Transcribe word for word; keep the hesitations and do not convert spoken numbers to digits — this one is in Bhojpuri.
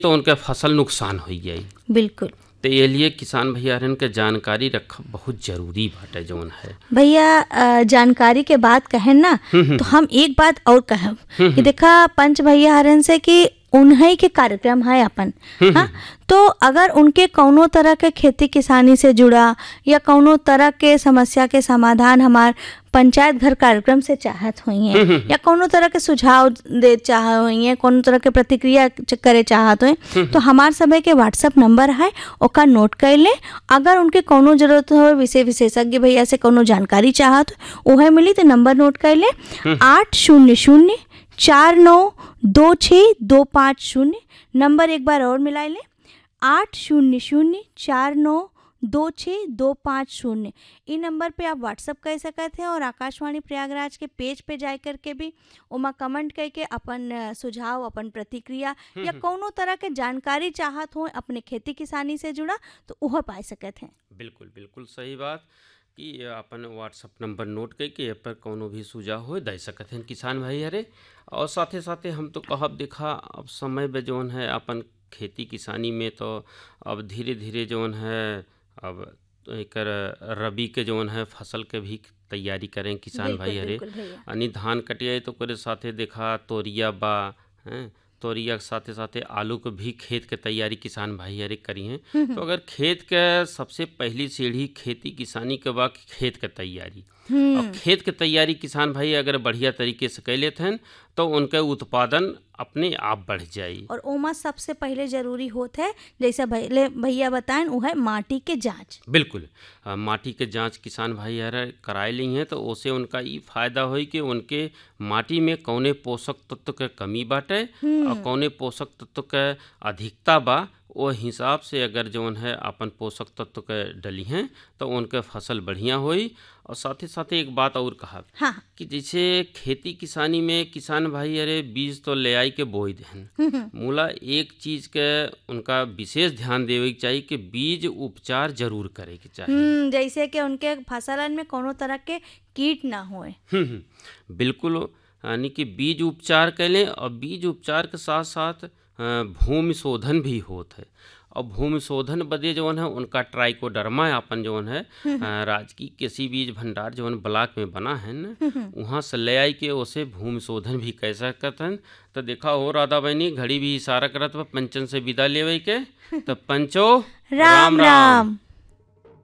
तो उनके फसल नुकसान हो जाई। बिल्कुल तो ये लिए किसान भैयारन के जानकारी रखब बहुत जरूरी बाटे जौन है। भैया, अ, जानकारी के बात कहें ना तो हम एक बात और कहब कि देखा पंच भैया हरन से कि उन्हीं के कार्यक्रम है अपन। हाँ, तो अगर उनके कौनो तरह के खेती किसानी से जुड़ा या कौनो तरह के समस्या के समाधान हमार पंचायत घर कार्यक्रम से चाहत हुई हैं या कौनो तरह के सुझाव दे चाह हुई हैं, कौनो तरह के प्रतिक्रिया च- करे चाहत हुई, तो हमार समय के व्हाट्सएप नंबर है, ओका नोट कर ले। अगर उनके कौनो जरूरत हो, विषय विशेषज्ञ भैया से कौनो जानकारी चाहत हो, वह मिली तो नंबर नोट कर ले आठ शून्य शून्य चार नौ दो छः दो पाँच शून्य। नंबर एक बार और मिला ले आठ शून्य शून्य चार नौ दो छः दो पाँच शून्य। इ नंबर पे आप व्हाट्सअप कर सकते हैं और आकाशवाणी प्रयागराज के पेज पे जा करके भी उमा कमेंट करके अपन अ, सुझाव, अपन प्रतिक्रिया या कौनो तरह के जानकारी चाहत हो अपने खेती किसानी से जुड़ा तो वह पा सकते हैं। बिल्कुल बिल्कुल सही बात कि अपन व्हाट्सअप नंबर नोट करके ए पर कौनो भी सुझाव हो दे सकते हैं किसान भाई हरे। और साथे साथे हम तो कहब देखा अब समय में जौन है अपन खेती किसानी में तो अब धीरे धीरे जौन है अब तो एकर रबी के जौन है फसल के भी तैयारी करें किसान भाई बिल्कुल हरे। बिल्कुल भैया। यानी धान कटियाई तो करे साथे देखा तोरिया बा हैं, तोरिया के साथे साथे आलू के भी खेत के तैयारी किसान भाई हरे करी हैं। तो अगर खेत के सबसे पहली सीढ़ी खेती किसानी के बा कि खेत के तैयारी। और खेत के तैयारी किसान भाई अगर बढ़िया तरीके से कर लेते हैं तो उनके उत्पादन अपने आप बढ़ जाई। और ओमा सबसे पहले जरूरी होता है जैसा भैले भैया बताएं वो है माटी के जांच। बिल्कुल अ, माटी के जांच किसान भाई हर कराए ली हैं तो उससे उनका ये फायदा होई कि उनके माटी में कौने पोषक तत्व के कमी बाटे और कौने पोषक तत्व के अधिकता बा, वो हिसाब से अगर जौन है अपन पोषक तत्व के डली हैं तो उनके फसल बढ़िया होई। और साथ ही साथ एक बात और कहा हाँ कि जैसे खेती किसानी में किसान भाई अरे बीज तो ले आई के बोई देहन, मूला एक चीज के उनका विशेष ध्यान देवे के चाहिए कि बीज उपचार जरूर करे के चाहिए। हम्म जैसे कि उनके फसलन में कोनो तरह के कीट ना होए। हम्म हम्म, बिल्कुल यानी कि बीज उपचार कैलें और बीज उपचार के साथ साथ अ, भूमि शोधन भी होत है। और भूमि शोधन बदे जौन है उनका ट्राइकोडर्मा अपन जौन है अ, राजकीय कृषि बीज भंडार जौन ब्लॉक में बना है न, वहाँ से ले आई के उसे भूमि शोधन भी कर सकत हन। तो देखा हो राधा बहनी घड़ी भी इशारा करत बा पंचन से विदा लेवे के, तो पंचो राम राम।